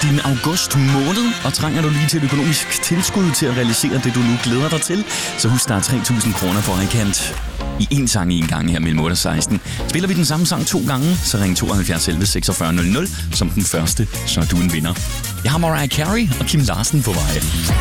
din august måned, og trænger du lige til et økonomisk tilskud til at realisere det, du nu glæder dig til, så husk, der er 3.000 kroner på rekant. I en sang en gang her mellem 8 og 16. Spiller vi den samme sang 2 gange, så ring 72 11 46 00 som den første, så er du en vinder. Jeg har Mariah Carey og Kim Larsen på vej.